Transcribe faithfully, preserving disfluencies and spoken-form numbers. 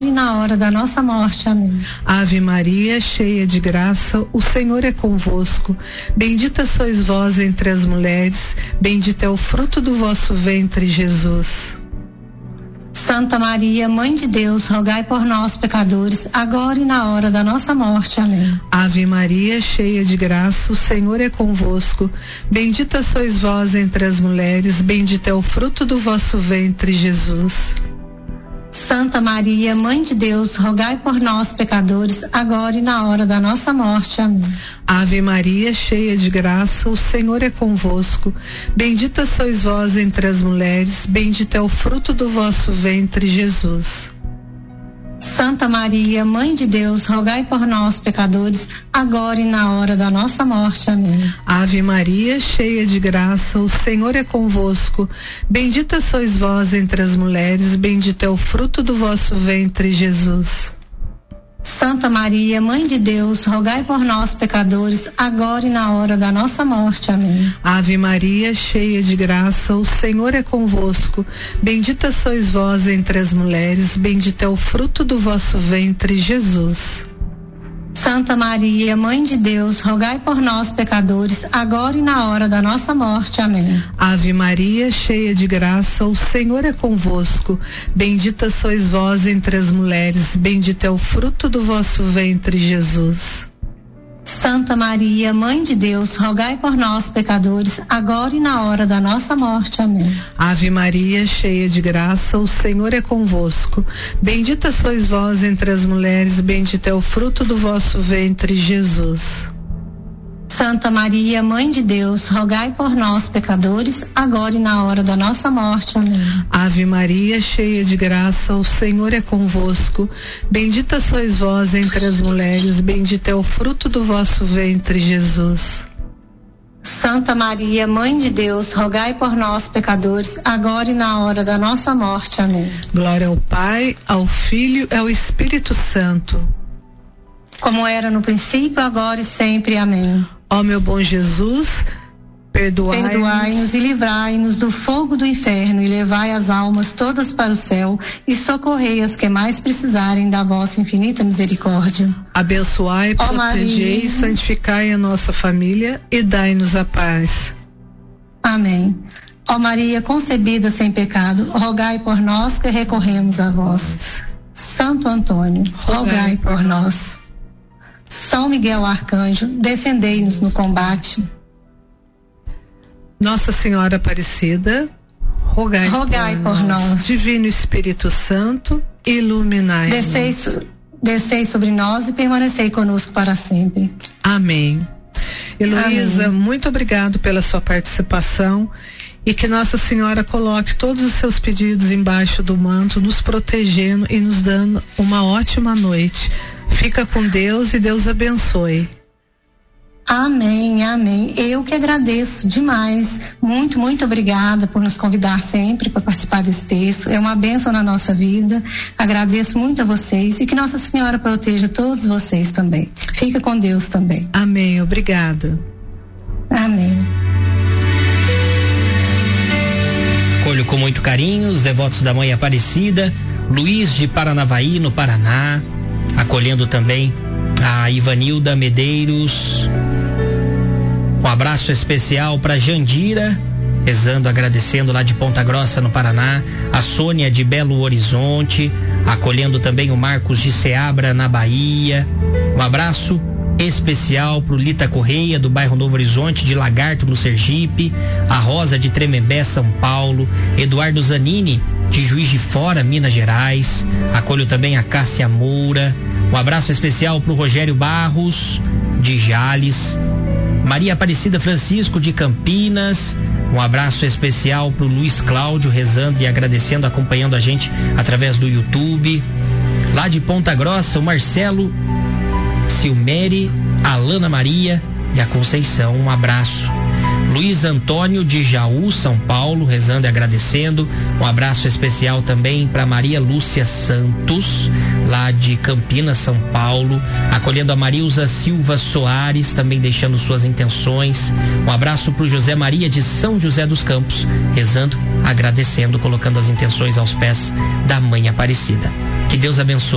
e na hora da nossa morte. Amém. Ave Maria, cheia de graça, o Senhor é convosco. Bendita sois vós entre as mulheres, bendito é o fruto do vosso ventre, Jesus. Santa Maria, Mãe de Deus, rogai por nós, pecadores, agora e na hora da nossa morte. Amém. Ave Maria, cheia de graça, o Senhor é convosco. Bendita sois vós entre as mulheres, bendito é o fruto do vosso ventre, Jesus. Santa Maria, Mãe de Deus, rogai por nós, pecadores, agora e na hora da nossa morte. Amém. Ave Maria, cheia de graça, o Senhor é convosco. Bendita sois vós entre as mulheres, bendito é o fruto do vosso ventre, Jesus. Santa Maria, Mãe de Deus, rogai por nós, pecadores, agora e na hora da nossa morte. Amém. Ave Maria, cheia de graça, o Senhor é convosco. Bendita sois vós entre as mulheres, bendito é o fruto do vosso ventre, Jesus. Santa Maria, Mãe de Deus, rogai por nós, pecadores, agora e na hora da nossa morte. Amém. Ave Maria, cheia de graça, o Senhor é convosco. Bendita sois vós entre as mulheres, bendito é o fruto do vosso ventre, Jesus. Santa Maria, Mãe de Deus, rogai por nós, pecadores, agora e na hora da nossa morte. Amém. Ave Maria, cheia de graça, o Senhor é convosco. Bendita sois vós entre as mulheres, bendito é o fruto do vosso ventre, Jesus. Santa Maria, Mãe de Deus, rogai por nós, pecadores, agora e na hora da nossa morte. Amém. Ave Maria, cheia de graça, o Senhor é convosco. Bendita sois vós entre as mulheres, bendito é o fruto do vosso ventre, Jesus. Santa Maria, Mãe de Deus, rogai por nós, pecadores, agora e na hora da nossa morte. Amém. Ave Maria, cheia de graça, o Senhor é convosco. Bendita sois vós entre as mulheres, bendito é o fruto do vosso ventre, Jesus. Santa Maria, Mãe de Deus, rogai por nós, pecadores, agora e na hora da nossa morte. Amém. Glória ao Pai, ao Filho e ao Espírito Santo. Como era no princípio, agora e sempre. Amém. Ó meu bom Jesus, perdoai-nos, perdoai-nos e livrai-nos do fogo do inferno e levai as almas todas para o céu e socorrei as que mais precisarem da vossa infinita misericórdia. Abençoai, Ó protegei e santificai a nossa família e dai-nos a paz. Amém. Ó Maria concebida sem pecado, rogai por nós que recorremos a vós. Santo Antônio, rogai, rogai por nós. São Miguel Arcanjo, defendei-nos no combate. Nossa Senhora Aparecida, rogai, rogai por, por nós. nós. Divino Espírito Santo, iluminai-nos. Descei, descei sobre nós e permanecei conosco para sempre. Amém. Heloísa, Amém. Muito obrigado pela sua participação e que Nossa Senhora coloque todos os seus pedidos embaixo do manto, nos protegendo e nos dando uma ótima noite. Fica com Deus e Deus abençoe. Amém, amém. Eu que agradeço demais. Muito, muito obrigada por nos convidar sempre para participar desse texto. É uma bênção na nossa vida. Agradeço muito a vocês e que Nossa Senhora proteja todos vocês também. Fica com Deus também. Amém, obrigada. Amém. Acolho com muito carinho os devotos da Mãe Aparecida, Luiz de Paranavaí, no Paraná, acolhendo também a Ivanilda Medeiros. Um abraço especial para Jandira, rezando, agradecendo lá de Ponta Grossa, no Paraná, a Sônia de Belo Horizonte, acolhendo também o Marcos de Ceabra, na Bahia. Um abraço especial pro Lita Correia, do bairro Novo Horizonte, de Lagarto, no Sergipe, a Rosa de Tremembé, São Paulo, Eduardo Zanini, de Juiz de Fora, Minas Gerais. Acolho também a Cássia Moura. Um abraço especial pro Rogério Barros, de Jales, Maria Aparecida Francisco, de Campinas. Um abraço especial pro Luiz Cláudio, rezando e agradecendo, acompanhando a gente através do YouTube. Lá de Ponta Grossa, o Marcelo Silmeri, a Alana Maria e a Conceição. Um abraço. Luiz Antônio de Jaú, São Paulo, rezando e agradecendo. Um abraço especial também para Maria Lúcia Santos, lá de Campinas, São Paulo, acolhendo a Marilza Silva Soares, também deixando suas intenções. Um abraço para o José Maria de São José dos Campos, rezando, agradecendo, colocando as intenções aos pés da Mãe Aparecida. Que Deus abençoe.